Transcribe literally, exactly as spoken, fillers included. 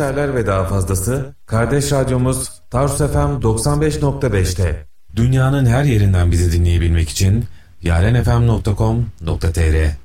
eserler ve daha fazlası kardeş radyomuz Tarsus F M doksan beş nokta beş'te. Dünyanın her yerinden bizi dinleyebilmek için yarenfm nokta com nokta tr